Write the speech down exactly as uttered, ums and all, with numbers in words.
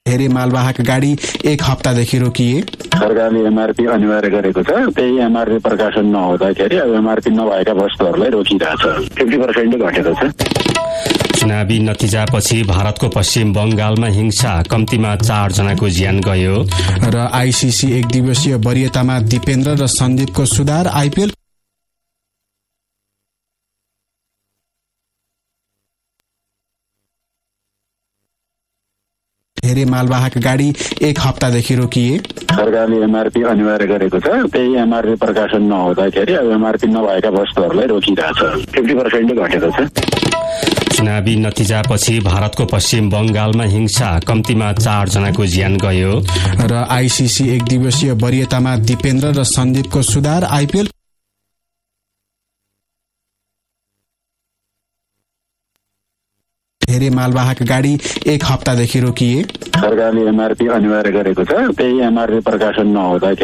धेरै मालवाहक गाडी एक हप्तादेखि रोकिए। सरकारले एमआरपी अनिवार्य गरेको छ, त्यही एमआरपी प्रकाशन नहुँदाखेरि अब एमआरपी नभएका वस्तुहरूलाई रोकिरहेछ। फिफ्टी पर्सेन्ट घटेको छ। चुनावी नतिजापछि भारतको पश्चिम बंगालमा हिंसा, कम्तीमा चार जनाको ज्यान गयो। र आईसीसी एक दिवसीय वरियतामा दिपेन्द्र र सन्दीपको सुधार। आईपीएल धेरै मालवाहक गाडी एक हप्तादेखि रोकिए। सरकारले एमआरपी अनिवार्य गरेको छ, त्यही एमआरपी प्रकाशन नहुँदाखेरि अब एमआरपी नभएका वस्तुहरूलाई रोकिरहेछ। फिफ्टी पर्सेन्ट घटेको छ। चुनावी नतिजापछि भारतको पश्चिम बंगालमा हिंसा, कम्तीमा चार जनाको ज्यान गयो। र आईसीसी एक दिवसीय वरियतामा दिपेन्द्र र सन्दीपको सुधार। आईपीएल धेरै मालवाहक गाडी एक हप्तादेखि रोकिए। सरकारले एमआरपी अनिवार्य गरेको छ, त्यही एमआरपी प्रकाशन नहुँदाखेरि